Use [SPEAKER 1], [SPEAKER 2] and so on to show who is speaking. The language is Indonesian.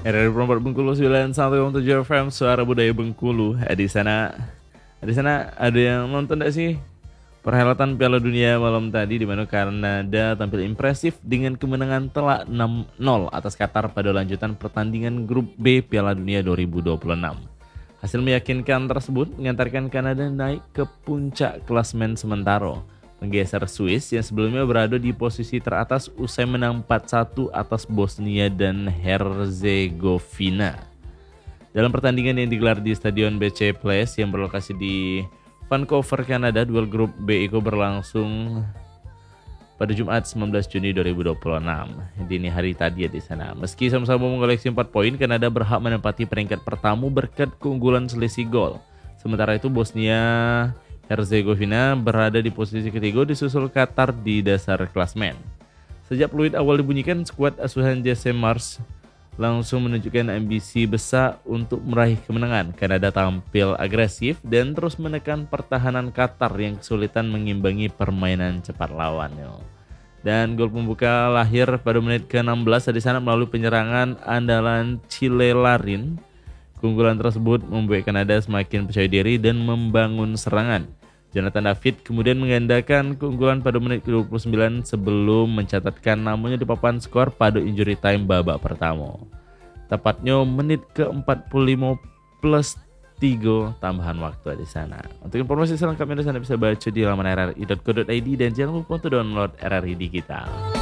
[SPEAKER 1] RRI Perempat Bengkulu 91,7 FM Suara Budaya Bengkulu. Di sana ada yang nonton gak sih perhelatan Piala Dunia malam tadi, di mana Kanada tampil impresif dengan kemenangan telak 6-0 atas Qatar pada lanjutan pertandingan grup B Piala Dunia 2026. Hasil meyakinkan tersebut mengantarkan Kanada naik ke puncak klasmen sementara, menggeser Swiss yang sebelumnya berada di posisi teratas usai menang 4-1 atas Bosnia dan Herzegovina. Dalam pertandingan yang digelar di Stadion BC Place yang berlokasi di Vancouver, Kanada, duel grup B itu berlangsung pada Jumat 19 Juni 2026 dini hari tadi di sana. Meski sama-sama mengoleksi 4 poin, Kanada berhak menempati peringkat pertama berkat keunggulan selisih gol. Sementara itu Bosnia Herzegovina berada di posisi ketiga disusul Qatar di dasar klasmen. Sejak peluit awal dibunyikan, skuad asuhan Jesse Marsch langsung menunjukkan ambisi besar untuk meraih kemenangan. Kanada tampil agresif dan terus menekan pertahanan Qatar yang kesulitan mengimbangi permainan cepat lawan. Dan gol pembuka lahir pada menit ke-16 di sana melalui penyerangan andalan Chile Larin. Keunggulan tersebut membuat Kanada semakin percaya diri dan membangun serangan. Jonathan David kemudian menggandakan keunggulan pada menit ke-29 sebelum mencatatkan namanya di papan skor pada injury time babak pertama. Tepatnya menit ke-45 plus 3 tambahan waktu di sana. Untuk informasi selengkapnya di sana bisa baca di laman rri.co.id dan jangan lupa untuk download RRI Digital.